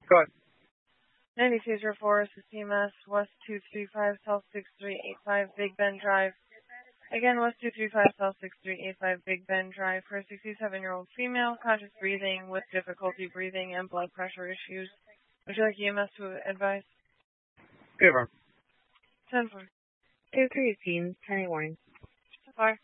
Go ahead. 9204 CMS, West 235, South 6385, Big Bend Drive. Again, West 235, South 6385, Big Bend Drive, for a 67-year-old female, conscious breathing with difficulty breathing and blood pressure issues. Would you like EMS to advise? Give her. 10-4. 213, 10 warning. Fire.